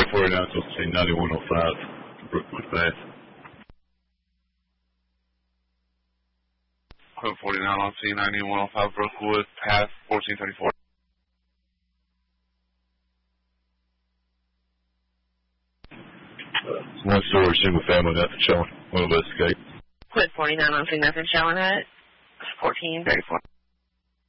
Code 49, so say 9105 Brookwood Path. Code 49 on scene, 9105 Brookwood Path, 1434. One story, single family, nothing showing. One of us escaped. Code 49 on scene, nothing showing at 1434.